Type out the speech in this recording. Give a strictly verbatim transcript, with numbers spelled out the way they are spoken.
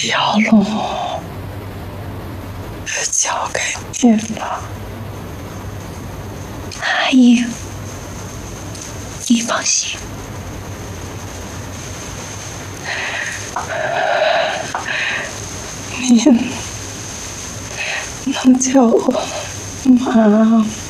小龙，交给你了。 阿姨，你放心。 你能叫我妈吗？